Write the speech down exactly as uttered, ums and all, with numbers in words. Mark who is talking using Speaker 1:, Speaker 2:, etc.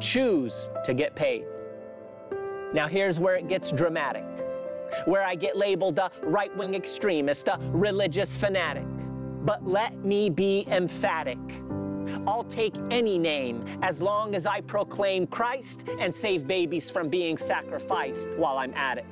Speaker 1: choose to get paid. Now here's where it gets dramatic, where I get labeled a right-wing extremist, a religious fanatic. But let me be emphatic. I'll take any name as long as I proclaim Christ and save babies from being sacrificed while I'm at it.